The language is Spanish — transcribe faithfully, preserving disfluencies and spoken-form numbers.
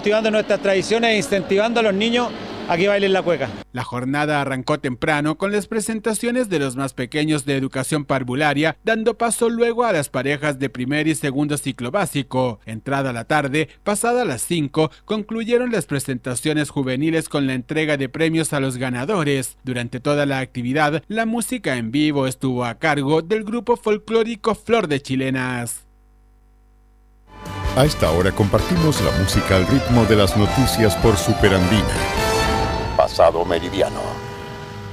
cultivando nuestras tradiciones e incentivando a los niños a que bailen la cueca. La jornada arrancó temprano con las presentaciones de los más pequeños de educación parvularia, dando paso luego a las parejas de primer y segundo ciclo básico. Entrada la tarde, pasada las cinco, concluyeron las presentaciones juveniles con la entrega de premios a los ganadores. Durante toda la actividad, la música en vivo estuvo a cargo del grupo folclórico Flor de Chilenas. A esta hora compartimos la música al ritmo de las noticias por Superandina. Pasado Meridiano.